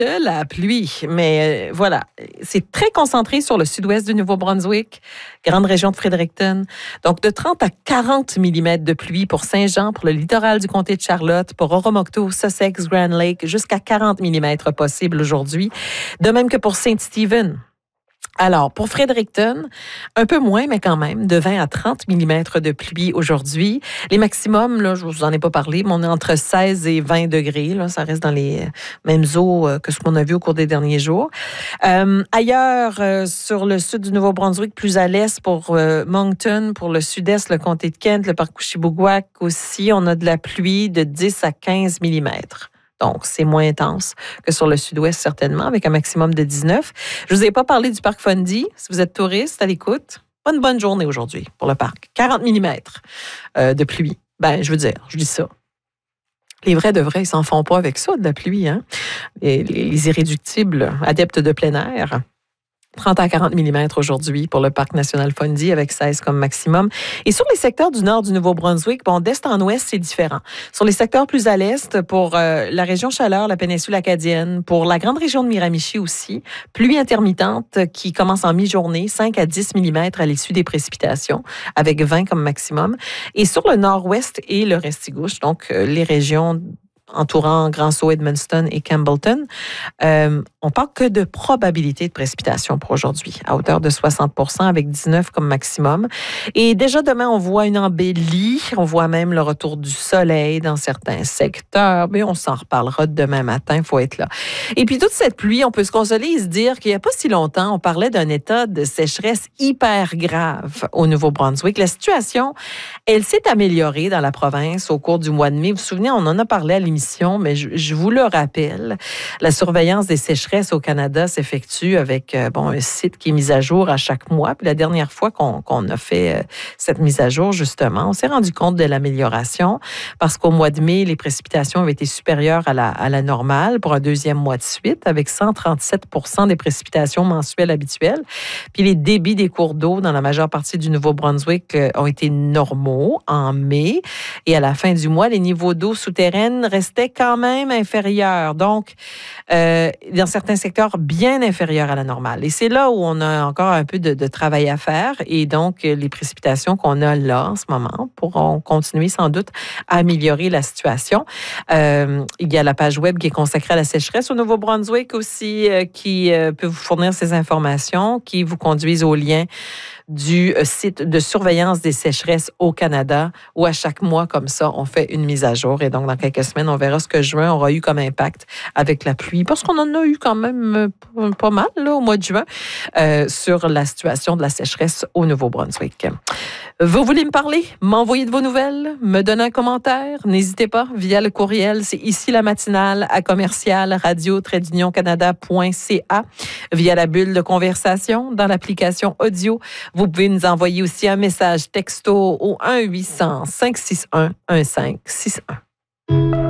De la pluie, mais voilà, c'est très concentré sur le sud-ouest du Nouveau-Brunswick, grande région de Fredericton. Donc, de 30 à 40 mm de pluie pour Saint-Jean, pour le littoral du comté de Charlotte, pour Oromocto, Sussex, Grand Lake, jusqu'à 40 mm possible aujourd'hui. De même que pour Saint-Stephen. Alors, pour Fredericton, un peu moins, mais quand même, de 20 à 30 mm de pluie aujourd'hui. Les maximums, là, je vous en ai pas parlé, mais on est entre 16 et 20 degrés. Là, ça reste dans les mêmes eaux que ce qu'on a vu au cours des derniers jours. Ailleurs, sur le sud du Nouveau-Brunswick, plus à l'est, pour Moncton, pour le sud-est, le comté de Kent, le parc Couchibougouac aussi, on a de la pluie de 10 à 15 mm. Donc, c'est moins intense que sur le sud-ouest, certainement, avec un maximum de 19. Je ne vous ai pas parlé du parc Fundy. Si vous êtes touriste à l'écoute, pas une bonne journée aujourd'hui pour le parc. 40 mm de pluie. Ben, je veux dire, je dis ça. Les vrais de vrais, ils s'en font pas avec ça, de la pluie, hein? Les irréductibles adeptes de plein air. 30 à 40 mm aujourd'hui pour le Parc national Fundy avec 16 comme maximum. Et sur les secteurs du nord du Nouveau-Brunswick, bon, d'est en ouest, c'est différent. Sur les secteurs plus à l'est, pour la région Chaleur, la péninsule acadienne, pour la grande région de Miramichi aussi, pluie intermittente qui commence en mi-journée, 5 à 10 mm à l'issue des précipitations, avec 20 comme maximum. Et sur le nord-ouest et le Restigouche, donc les régions entourant Grand-Sault, Edmundston et Campbellton, on parle que de probabilité de précipitation pour aujourd'hui, à hauteur de 60 % avec 19 comme maximum. Et déjà demain, on voit une embellie, on voit même le retour du soleil dans certains secteurs, mais on s'en reparlera demain matin, il faut être là. Et puis toute cette pluie, on peut se consoler et se dire qu'il n'y a pas si longtemps, on parlait d'un état de sécheresse hyper grave au Nouveau-Brunswick. La situation, elle s'est améliorée dans la province au cours du mois de mai. Vous vous souvenez, on en a parlé à l'émission, mais je vous le rappelle, la surveillance des sécheresses au Canada s'effectue avec un site qui est mis à jour à chaque mois. Puis la dernière fois qu'on a fait cette mise à jour, justement, on s'est rendu compte de l'amélioration parce qu'au mois de mai, les précipitations avaient été supérieures à la normale pour un deuxième mois de suite, avec 137 % des précipitations mensuelles habituelles. Puis les débits des cours d'eau dans la majeure partie du Nouveau-Brunswick ont été normaux en mai. Et à la fin du mois, les niveaux d'eau souterraine restaient quand même inférieurs. Donc, dans certains secteurs, bien inférieurs à la normale. Et c'est là où on a encore un peu de travail à faire. Et donc, les précipitations qu'on a là en ce moment pourront continuer sans doute à améliorer la situation. Il y a la page web qui est consacrée à la sécheresse au Nouveau-Brunswick aussi, qui peut vous fournir ces informations, qui vous conduisent au lien du site de surveillance des sécheresses au Canada, où à chaque mois, comme ça, on fait une mise à jour. Et donc, dans quelques semaines, on verra ce que juin aura eu comme impact avec la pluie, parce qu'on en a eu quand même pas mal là, au mois de juin, sur la situation de la sécheresse au Nouveau-Brunswick. Vous voulez me parler, m'envoyer de vos nouvelles, me donner un commentaire? N'hésitez pas via le courriel. C'est ici la matinale à commercial radio-canada.ca, via la bulle de conversation dans l'application audio. Vous pouvez nous envoyer aussi un message texto au 1-800-561-1561.